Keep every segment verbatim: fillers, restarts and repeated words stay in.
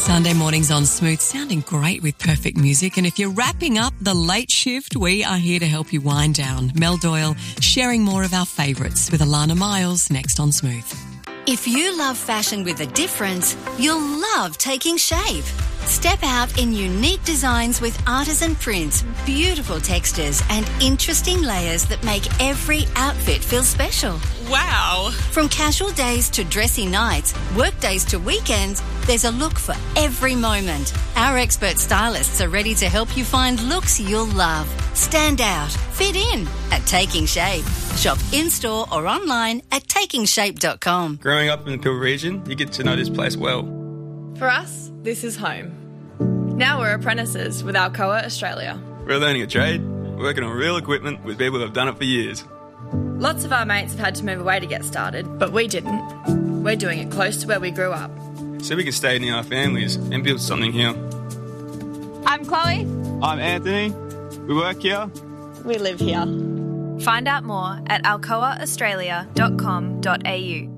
Sunday mornings on Smooth, sounding great with perfect music. And if you're wrapping up the late shift, we are here to help you wind down. Mel Doyle sharing more of our favourites with Alana Miles next on Smooth. If you love fashion with a difference, you'll love Taking Shape. Step out in unique designs with artisan prints, beautiful textures and interesting layers that make every outfit feel special. Wow! From casual days to dressy nights, work days to weekends, there's a look for every moment. Our expert stylists are ready to help you find looks you'll love. Stand out, fit in at Taking Shape. Shop in-store or online at taking shape dot com. Growing up in the Pilbara region, you get to know this place well. For us, this is home. Now we're apprentices with Alcoa Australia. We're learning a trade, working on real equipment with people that have done it for years. Lots of our mates have had to move away to get started, but we didn't. We're doing it close to where we grew up. So we can stay near our families and build something here. I'm Chloe. I'm Anthony. We work here. We live here. Find out more at alcoa australia dot com dot a u.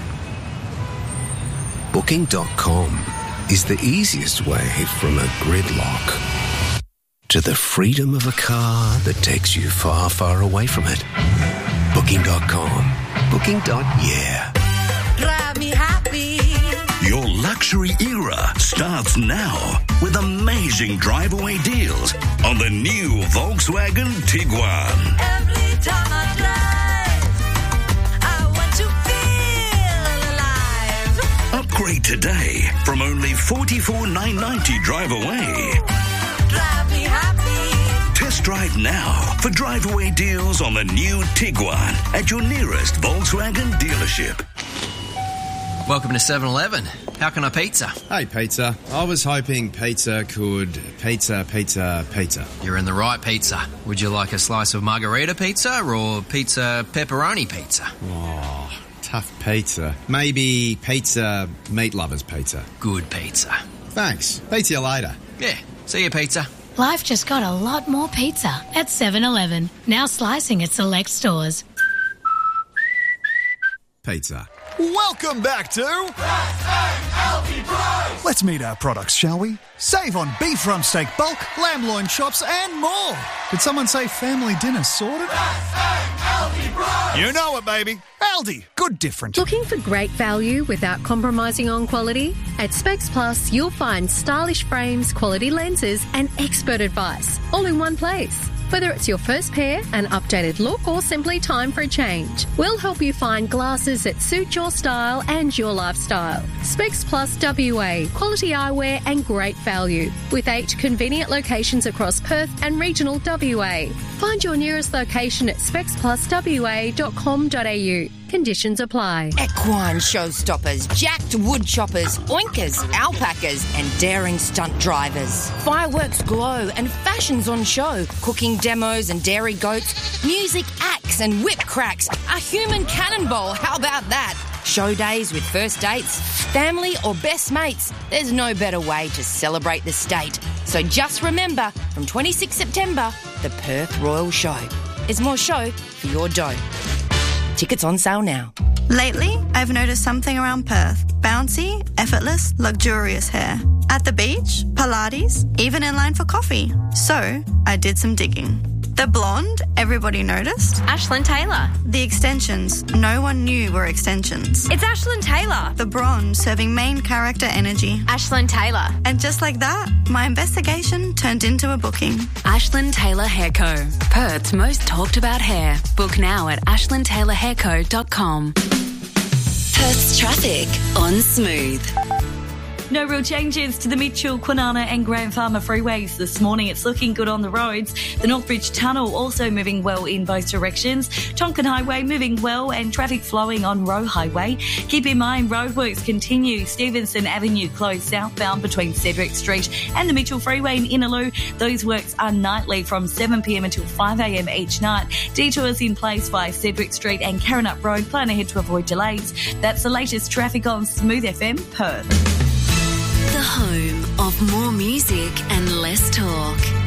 Booking dot com is the easiest way from a gridlock to the freedom of a car that takes you far, far away from it. Booking dot com. Booking. Yeah. Drive me happy. Your luxury era starts now with amazing drive-away deals on the new Volkswagen Tiguan. Every time I drive, I want to feel alive. Upgrade today from only forty-four thousand nine hundred ninety drive away. Drive me happy. Test drive now for drive-away deals on the new Tiguan at your nearest Volkswagen dealership. Welcome to seven eleven. How can I pizza? Hey, pizza. I was hoping pizza could pizza, pizza, pizza. You're in the right pizza. Would you like a slice of margarita pizza or pizza pepperoni pizza? Oh, tough pizza. Maybe pizza meat lovers pizza. Good pizza. Thanks. Pizza you later. Yeah. See you, pizza. Life just got a lot more pizza at seven eleven. Now slicing at select stores. Pizza. Welcome back to S A L T Price. Let's meet our products, shall we? Save on beef rump steak bulk, lamb loin chops and more. Did someone say family dinner sorted? S A L T Price. You know it, baby. Aldi. Good different. Looking for great value without compromising on quality? At Specs Plus, you'll find stylish frames, quality lenses and expert advice all in one place. Whether it's your first pair, an updated look, or simply time for a change, we'll help you find glasses that suit your style and your lifestyle. Specs Plus W A, quality eyewear and great value, with eight convenient locations across Perth and regional W A. Find your nearest location at specs plus w a dot com dot a u. Conditions apply. Equine showstoppers, jacked wood choppers, oinkers, alpacas and daring stunt drivers. Fireworks glow and fashions on show. Cooking demos and dairy goats. Music acts and whip cracks. A human cannonball, how about that? Show days with first dates, family or best mates. There's no better way to celebrate the state. So just remember, from twenty-sixth September, the Perth Royal Show. There's more show for your dough. Tickets on sale now. Lately, I've noticed something around Perth. Bouncy, effortless, luxurious hair. At the beach, Pilates, even in line for coffee. So, I did some digging. The blonde, everybody noticed. Ashlyn Taylor. The extensions, no one knew were extensions. It's Ashlyn Taylor. The bronze, serving main character energy. Ashlyn Taylor. And just like that, my investigation turned into a booking. Ashlyn Taylor Hair Co. Perth's most talked about hair. Book now at ashlyn taylor hair co dot com. Perth's traffic on Smooth. No real changes to the Mitchell, Kwinana and Grand Farmer freeways this morning. It's looking good on the roads. The Northbridge Tunnel also moving well in both directions. Tonkin Highway moving well and traffic flowing on Roe Highway. Keep in mind roadworks continue. Stevenson Avenue closed southbound between Cedric Street and the Mitchell Freeway in Innaloo. Those works are nightly from seven p m until five a m each night. Detours in place by Cedric Street and Karrinyup Road. Plan ahead to avoid delays. That's the latest traffic on Smooth F M Perth. The home of more music and less talk.